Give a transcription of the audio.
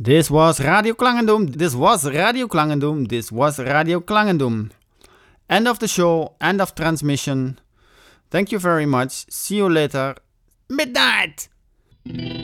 This was Radio Klangendoom. This was Radio Klangendoom. This was Radio Klangendoom. End of the show. End of transmission. Thank you very much. See you later. Midnight!